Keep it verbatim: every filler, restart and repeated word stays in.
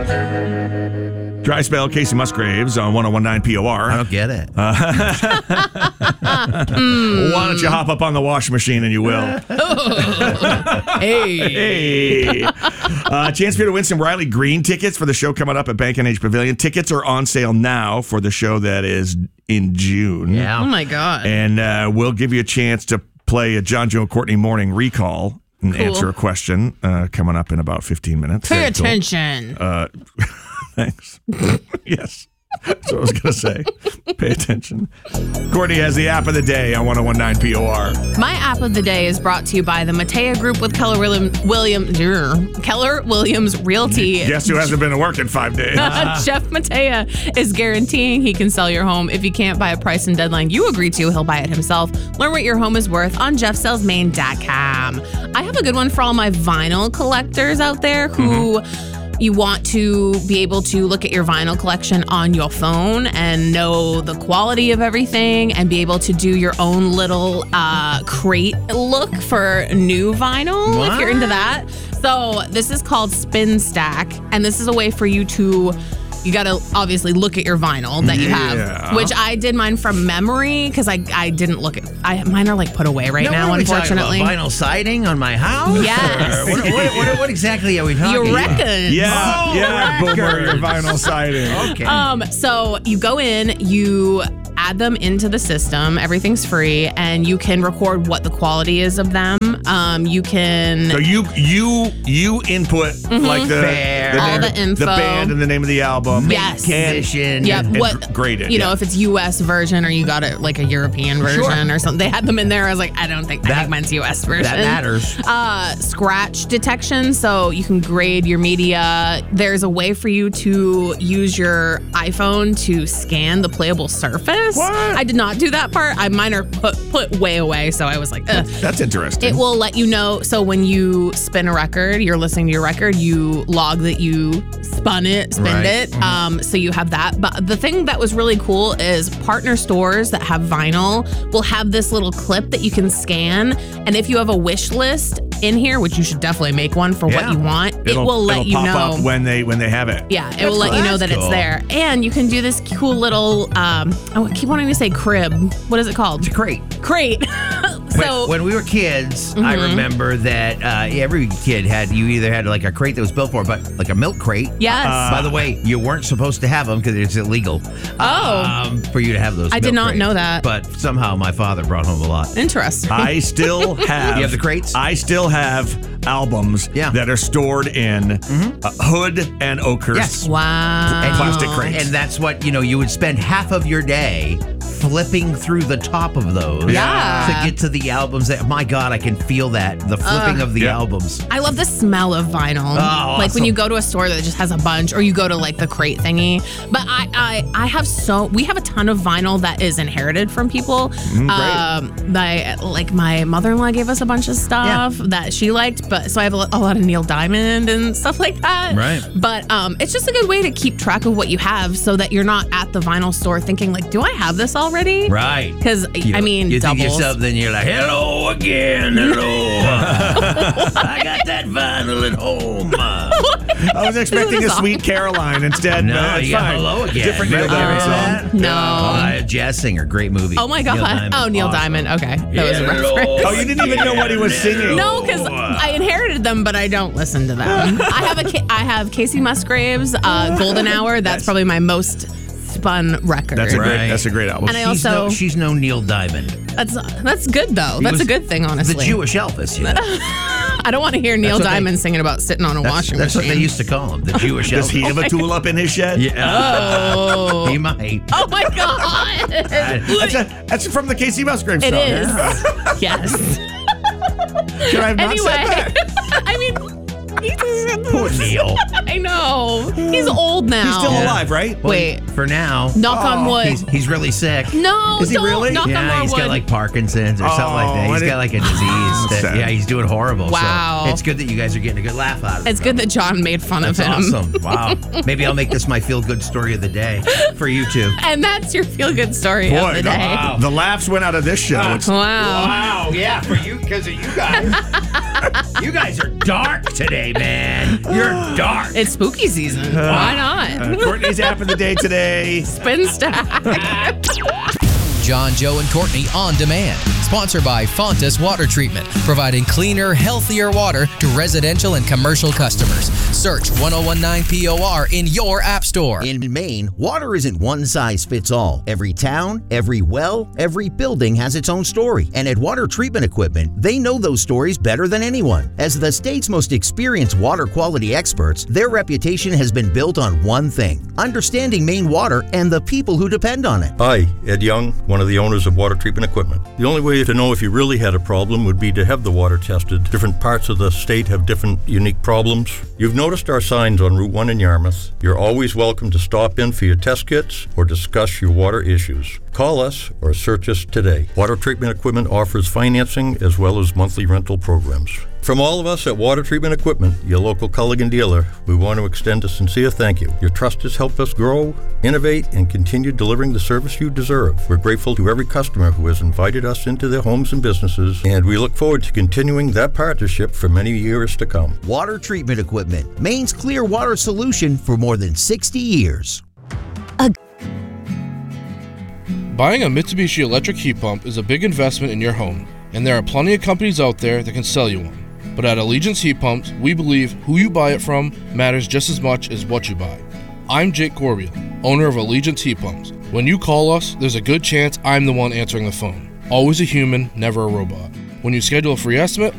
Dry spell, Casey Musgraves on one oh one point nine P O R. I don't get it. Uh, mm. Why don't you hop up on the washing machine and you will. hey. Hey. Uh, chance for you to win some Riley Green tickets for the show coming up at Bank and H Pavilion. Tickets are on sale now for the show that is in June. Yeah. Oh, my God. And uh, we'll give you a chance to play a John, Joe, Courtney morning recall and Cool. answer a question uh, coming up in about fifteen minutes. Pay Very cool. attention. Uh, thanks. Yes. That's what I was going to say. Pay attention. Courtney has the app of the day on one oh one point nine P O R. My app of the day is brought to you by the Matea Group with Keller William, William, Keller Williams Realty. Guess who hasn't been to work in five days? Jeff Matea is guaranteeing he can sell your home. If you can't buy a price and deadline you agree to, he'll buy it himself. Learn what your home is worth on jeff sells maine dot com. I have a good one for all my vinyl collectors out there who... Mm-hmm. You want to be able to look at your vinyl collection on your phone and know the quality of everything and be able to do your own little uh, crate look for new vinyl What? if you're into that. So this is called Spin Stack, and this is a way for you to... You got to obviously look at your vinyl that you have, Yeah. which I did mine from memory because I, I didn't look at... I Mine are like put away right No, now, what are we talking unfortunately. about? Vinyl siding on my house? Yes. Or what, what, what, what exactly are we talking You about? reckon? Yeah, Oh, yeah, Boomer, your records. vinyl siding. Okay. Um, so you go in, you add them into the system. Everything's free, and you can record what the quality is of them. Um, you can So you you you input like the, Fair. the, All name, the info. the band and the name of the album. Yes. Condition. Yep. and What grade it, You know, yeah. if it's U S version or you got it like a European version Sure. or something. They had them in there. I was like, I don't think I That- think mine's U S version. That matters. Uh, scratch detection, so you can grade your media. There's a way for you to use your iPhone to scan the playable surface. What? I did not do that part. I mine are put put way away, so I was like, ugh. That's interesting. It will let you know. So when you spin a record, you're listening to your record, you log that you spun it, spinned Right. it. Um, so you have that. But the thing that was really cool is partner stores that have vinyl will have this little clip that you can scan. And if you have a wish list in here, which you should definitely make one for Yeah. what you want, it It'll- will let it'll you pop know. up when they when they have it. Yeah, it will let cool. you know That's that it's cool. there. And you can do this cool little, um, I keep wanting to say crib. What is it called? It's great. Crate. When, so when we were kids, I remember that uh, every kid had, you either had like a crate that was built for it, but like a milk crate. yes. By the way, you weren't supposed to have them because it's illegal. Oh. um, for you to have those. I did milk not crates. know that. But somehow my father brought home a lot. Interesting. I still have. You have the crates? I still have albums Yeah. that are stored in uh, Hood and Oakhurst. Yes. wow. And Plastic crates. And that's what, you know, you would spend half of your day flipping through the top of those. Yeah. To get to the albums that, my God, I can feel that. The flipping of the Yeah. albums. I love the smell of vinyl. Oh, like when awesome. you go to a store that just has a bunch, or you go to like the crate thingy. But I, I, I have so we have a ton of vinyl that is inherited from people. um, my like my mother-in-law gave us a bunch of stuff that she liked, but so I have a, a lot of Neil Diamond and stuff like that. Right. But um, it's just a good way to keep track of what you have, so that you're not at the vinyl store thinking like, do I have this already? Right. Because I mean, you think doubles. yourself, then you're like, hello again, hello. I got that vinyl at home. I was expecting Isn't a it a Sweet Caroline instead. No, but it's you got fine. hello again. Different Neil Remember Diamond that? song. No. Uh, jazz singer, great movie. Oh my god! Neil Diamond, oh, Neil awesome. Diamond. Okay, that was a Hello. reference. Oh, you didn't even know what he was singing. No, because I inherited them, but I don't listen to them. I have a Ca- I have Casey Musgraves, uh, Golden Hour. That's Yes. probably my most spun record. That's a great. Right. That's a great album. And I She's also- no, she's no Neil Diamond. That's that's good though. He That's was a good thing, The honestly. Jewish Elvis, you know. I don't want to hear Neil what they- Diamond singing about sitting on a That's, washing that's what machine. they used to call him, the Jewish Does he Elvis. have a tool-up in his shed? Yeah. Oh. He might. Oh my god! That's, a, that's from the Casey Musgraves It song. is. Yes. Should I have not Anyway, said that? I mean, he's, Poor Neil. I know he's old now. He's still alive, right? Wait, For now. knock on wood. He's, he's really sick. no, Is he don't really? knock on Yeah, more he's wood. got like Parkinson's or something like Oh, that. I He's didn't- got like a disease. that- Sad. yeah, he's doing horrible. Wow. So it's good that you guys are getting a good laugh out of it. It's good that John made fun That's of him. awesome. Wow. Maybe I'll make this my feel-good story of the day for you two. And that's your feel-good story of Boy, the the, day. the laughs went out of this show. It's Wow. Wow. Yeah, for you, because of you guys. You guys are dark today, man. You're dark. It's spooky season. Why not? Uh, Courtney's app of the day today. Spin stack. John, Joe, and Courtney on demand. Sponsored by Fontas Water Treatment, providing cleaner, healthier water to residential and commercial customers. Search ten nineteen P O R in your app store. In Maine, water isn't one size fits all. Every town, every well, every building has its own story. And at Water Treatment Equipment, they know those stories better than anyone. As the state's most experienced water quality experts, their reputation has been built on one thing: understanding Maine water and the people who depend on it. Hi, Ed Young, one of the owners of Water Treatment Equipment. The only way to know if you really had a problem would be to have the water tested. Different parts of the state have different unique problems. You've noticed our signs on Route one in Yarmouth. You're always welcome to stop in for your test kits or discuss your water issues. Call us or search us today. Water Treatment Equipment offers financing as well as monthly rental programs. From all of us at Water Treatment Equipment, your local Culligan dealer, we want to extend a sincere thank you. Your trust has helped us grow, innovate, and continue delivering the service you deserve. We're grateful to every customer who has invited us into their homes and businesses, and we look forward to continuing that partnership for many years to come. Water Treatment Equipment, Maine's clear water solution for more than sixty years. Buying a Mitsubishi electric heat pump is a big investment in your home, and there are plenty of companies out there that can sell you one. But at Allegiance Heat Pumps, we believe who you buy it from matters just as much as what you buy. I'm Jake Corbiel, owner of Allegiance Heat Pumps. When you call us, there's a good chance I'm the one answering the phone. Always a human, never a robot. When you schedule a free estimate,